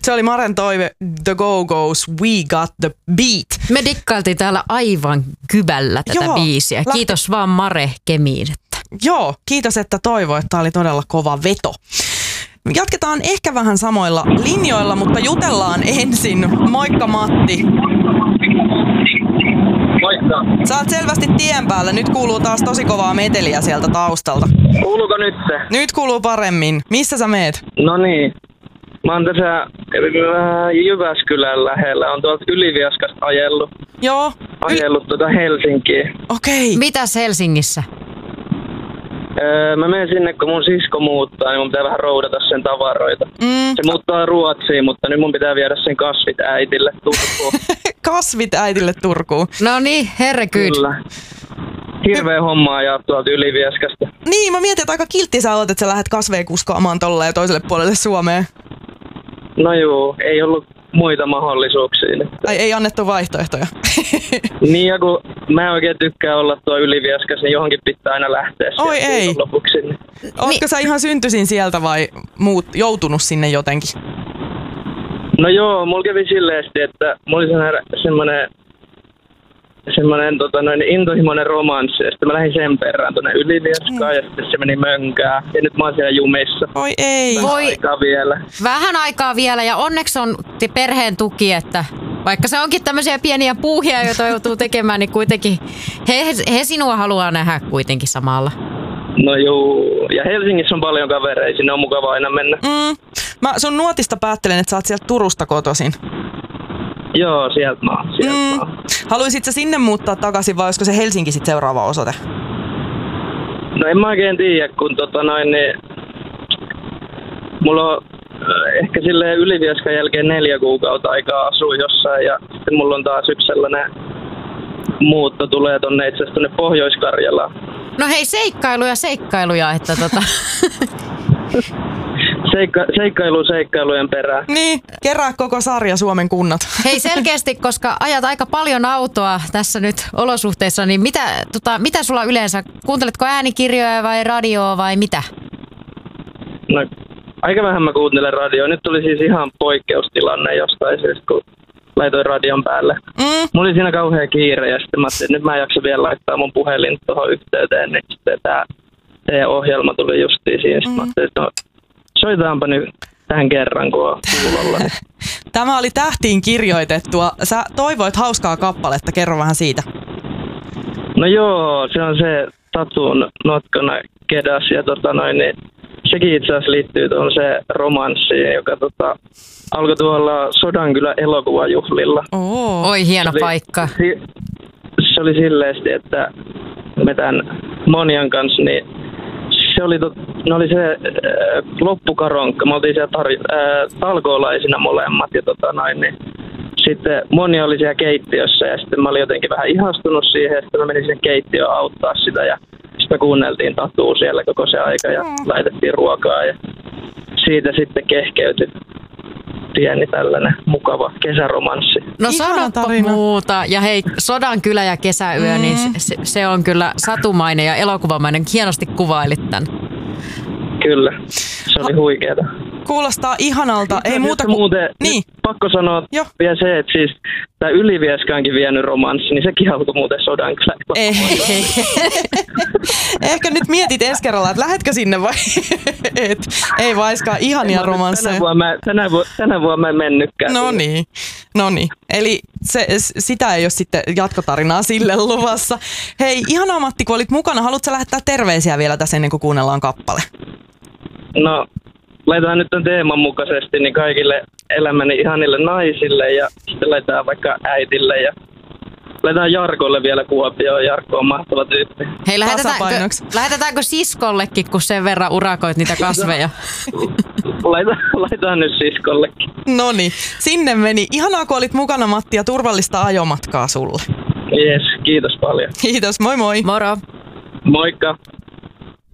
Se oli Maren toive, The Go-Go's We Got the Beat. Me dikkailtiin täällä aivan kyvällä tätä biisiä. Kiitos vaan Mare Kemiin. Joo, kiitos, että toivoit. Tämä oli todella kova veto. Jatketaan ehkä vähän samoilla linjoilla, mutta jutellaan ensin. Moikka Matti. Moikka. Sä oot selvästi tien päällä. Nyt kuuluu taas tosi kovaa meteliä sieltä taustalta. Kuuluuko nyt se? Nyt kuuluu paremmin. Missä sä meet? No niin. Mä oon tässä Jyväskylän lähellä. On tuolta Ylivieskasta ajellut. Joo. Ajellut Helsinkiin. Okei. Mitäs Helsingissä? Mä menen sinne, kun mun sisko muuttaa, niin mun pitää vähän roudata sen tavaroita. Se muuttaa Ruotsiin, mutta nyt mun pitää viedä sen kasvit äitille Turkuun. Kasvit äitille Turkuun. No niin, herregud. Kyllä. Hirveä hommaa ja tuolta Ylivieskasta. Niin, mä mietin, että aika kiltti sä oot, että sä lähdet kasveja kuskaamaan tolleen toiselle puolelle Suomeen. No juu, ei ollut muita mahdollisuuksia. Ai ei annettu vaihtoehtoja. Niin, ja kun mä oikein tykkään olla tuo Ylivieskas, niin johonkin pitää aina lähteä. Oi ei. Lopuksi. Ootko sä ihan syntyisin sieltä vai joutunut sinne jotenkin? No joo, mulla kävi silleesti, että mulla oli semmoinen intohimoinen romanssi, ja sitten mä lähdin sen perään tuonne Ylivieskaan, ja sitten se meni mönkään, ja nyt mä oon siellä jumissa. Oi ei. Vähän aikaa vielä, ja onneksi on perheen tuki, että vaikka se onkin tämmöisiä pieniä puuhia, joita joutuu tekemään, niin kuitenkin he sinua haluaa nähdä kuitenkin samalla. No juu, ja Helsingissä on paljon kavereita, sinne on mukava aina mennä. Mä sun nuotista päättelen, että sä oot sieltä Turusta kotoisin. Joo, sieltä mä oon. Haluaisit sä sinne muuttaa takaisin vai olisiko se Helsinki sit seuraava osoite? No en mä oikein tiedä, kun niin mulla on ehkä silleen Ylivieskan jälkeen 4 kuukautta aikaa asua jossain ja sitten mulla on taas yksi sellainen muutto tulee tonne itse asiassa tonne Pohjois-Karjalaan. No hei, seikkailuja, että Seikkailujen perään. Niin, kerää koko sarja Suomen kunnat. Hei selkeästi, koska ajat aika paljon autoa tässä nyt olosuhteissa, niin mitä sulla yleensä, kuunteletko äänikirjoja vai radioa vai mitä? No aika vähän mä kuuntelen radioa. Nyt tuli siis ihan poikkeustilanne jostain syystä, kun laitoin radion päälle. Mulla oli siinä kauhea kiire ja sitten mä ajattelin, että nyt mä en jaksa vielä laittaa mun puhelin tuohon yhteyteen, niin sitten tää ohjelma tuli justiin siinä. Sitten mä ajattelin, että no, soitetaanpa nyt tähän kerran, kun on kuulolla. Tämä oli tähtiin kirjoitettua. Sä toivoit hauskaa kappaletta. Kerro vähän siitä. No joo, se on se Tatun notkona kedas. Ja niin sekin itse asiassa liittyy tuohon se romanssiin, joka alkoi tuolla Sodankylän elokuvajuhlilla. Oi, hieno paikka. Se oli silleesti, että me tämän Monian kanssa, niin se oli se loppukaronkka. Me oltiin siellä talkoolaisina molemmat. Ja niin sitten Moni oli siellä keittiössä ja sitten mä olin jotenkin vähän ihastunut siihen. Ja sitten mä menin sinne keittiöön auttaa sitä ja sitten me kuunneltiin Tatua siellä koko se aika ja laitettiin ruokaa. Ja siitä sitten kehkeytyi pieni tällainen mukava kesäromanssi. No sanoppa muuta. Ja hei, Sodankylä ja kesäyö, niin se on kyllä satumainen ja elokuvamainen. Hienosti kuvailit tämän. Kyllä, se oli huikeeta. Kuulostaa ihanalta. Ei muuta kuin... Niin. Pakko sanoa vielä se, että siis tämä Ylivieskaankin vienyt romanssi, niin sekin alkoi muuten Sodankylän. Ei. Ehkä nyt mietit ensi kerralla, että lähdetkö sinne vai et? Ei vaiskaan ihania romansseja. Tänä vuonna mä en mennytkään. No niin. Eli sitä ei ole sitten jatkotarinaa sille luvassa. Hei, ihanaa Matti, kun olit mukana. Haluatko lähettää terveisiä vielä tässä ennen kuin kuunnellaan kappale? No, laitetaan nyt tämän teeman mukaisesti niin kaikille elämäni ihanille naisille ja sitten laitetaan vaikka äitille ja laitetaan Jarkolle vielä Kuopioon. Jarkko on mahtava tyyppi. Hei, lähetetäänkö siskollekin, kun sen verran urakoit niitä kasveja? Laitetaan nyt siskollekin. Noniin, sinne meni. Ihanaa, kun olit mukana Matti ja turvallista ajomatkaa sulle. Yes, kiitos paljon. Kiitos, moi moi. Moro. Moikka.